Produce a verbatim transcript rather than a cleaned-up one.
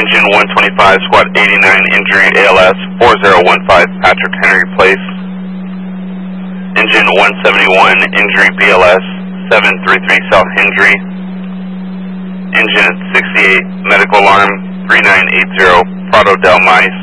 Engine one twenty-five, Squad eighty-nine, injury A L S four zero one five, Patrick Henry Place. Engine one seventy-one, injury B L S seven three three, South Hendry. Engine sixty-eight, medical alarm three nine eight zero, Prado Del Mice.